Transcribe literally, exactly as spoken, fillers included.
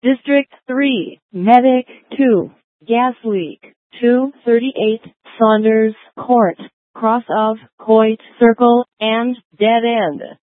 District three, Medic two, gas leak, two thirty-eight, Saunders Court, cross of Coit Circle, and dead end.